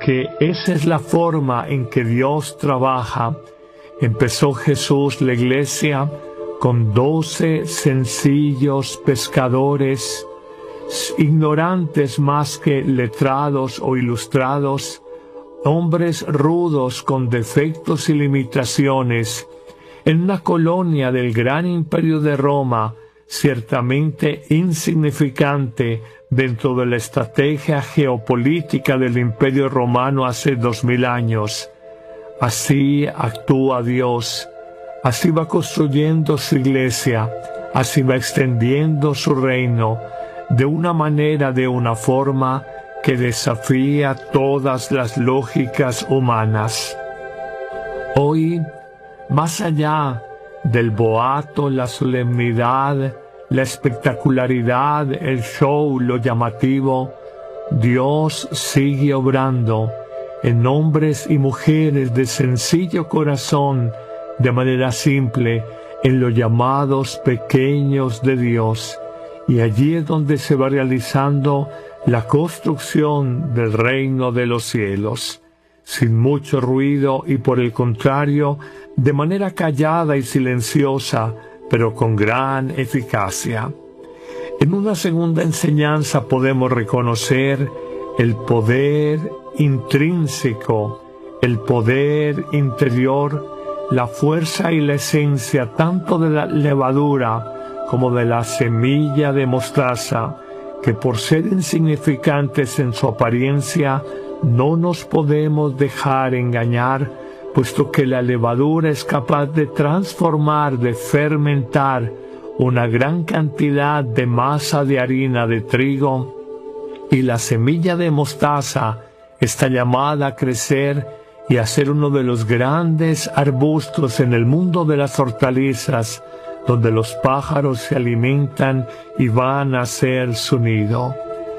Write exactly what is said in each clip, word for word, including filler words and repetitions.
porque esa es la forma en que Dios trabaja. Empezó Jesús la iglesia con doce sencillos pescadores, ignorantes más que letrados o ilustrados, hombres rudos con defectos y limitaciones, en una colonia del gran imperio de Roma, ciertamente insignificante dentro de la estrategia geopolítica del imperio romano hace dos mil años. Así actúa Dios, así va construyendo su iglesia, así va extendiendo su reino, de una manera, de una forma que desafía todas las lógicas humanas. Hoy, más allá del boato, la solemnidad, la espectacularidad, el show, lo llamativo, Dios sigue obrando en hombres y mujeres de sencillo corazón, de manera simple, en los llamados pequeños de Dios. Y allí es donde se va realizando la construcción del reino de los cielos, sin mucho ruido y, por el contrario, de manera callada y silenciosa, pero con gran eficacia. En una segunda enseñanza podemos reconocer el poder intrínseco, el poder interior, la fuerza y la esencia tanto de la levadura como de la semilla de mostaza, que por ser insignificantes en su apariencia, no nos podemos dejar engañar, puesto que la levadura es capaz de transformar, de fermentar una gran cantidad de masa de harina de trigo, y la semilla de mostaza está llamada a crecer y a ser uno de los grandes arbustos en el mundo de las hortalizas, donde los pájaros se alimentan y van a hacer su nido.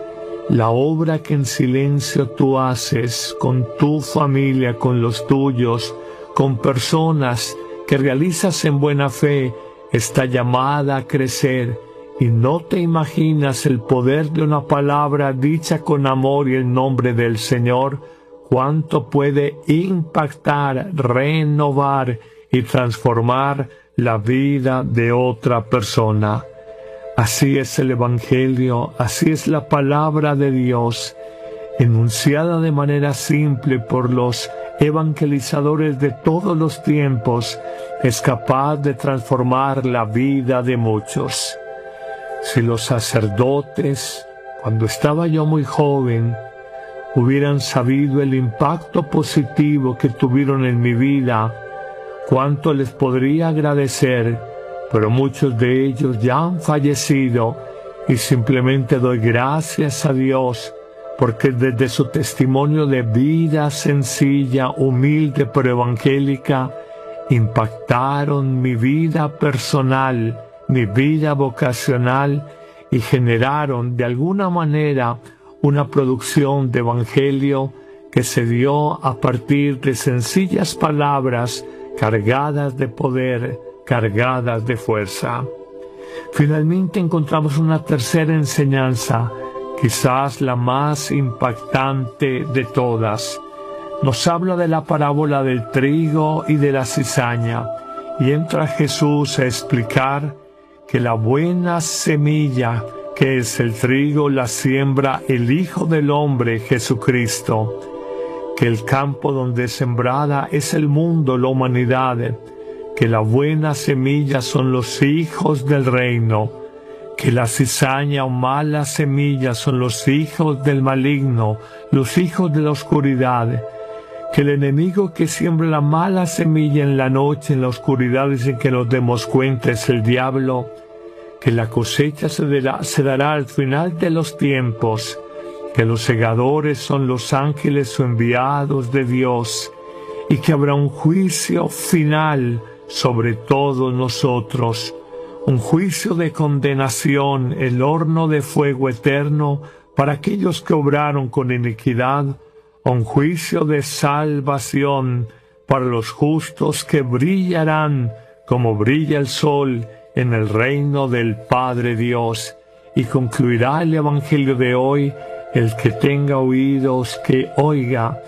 La obra que en silencio tú haces con tu familia, con los tuyos, con personas que realizas en buena fe, está llamada a crecer, y no te imaginas el poder de una palabra dicha con amor y el nombre del Señor, cuánto puede impactar, renovar y transformar la vida de otra persona. Así es el Evangelio, así es la palabra de Dios, enunciada de manera simple por los evangelizadores de todos los tiempos, es capaz de transformar la vida de muchos. Si los sacerdotes, cuando estaba yo muy joven, hubieran sabido el impacto positivo que tuvieron en mi vida, cuánto les podría agradecer, pero muchos de ellos ya han fallecido y simplemente doy gracias a Dios porque desde su testimonio de vida sencilla, humilde pero evangélica, impactaron mi vida personal, mi vida vocacional y generaron de alguna manera una producción de evangelio que se dio a partir de sencillas palabras cargadas de poder, cargadas de fuerza. Finalmente encontramos una tercera enseñanza, quizás la más impactante de todas. Nos habla de la parábola del trigo y de la cizaña, y entra Jesús a explicar que la buena semilla, que es el trigo, la siembra el Hijo del Hombre, Jesucristo, que el campo donde es sembrada es el mundo, la humanidad, que la buena semilla son los hijos del reino, que la cizaña o mala semilla son los hijos del maligno, los hijos de la oscuridad, que el enemigo que siembra la mala semilla en la noche, en la oscuridad y sin que nos demos cuenta es el diablo, que la cosecha se dará, se dará al final de los tiempos, que los segadores son los ángeles o enviados de Dios, y que habrá un juicio final sobre todos nosotros, un juicio de condenación, el horno de fuego eterno para aquellos que obraron con iniquidad, un juicio de salvación para los justos que brillarán como brilla el sol en el reino del Padre Dios. Y concluirá el Evangelio de hoy: el que tenga oídos, que oiga.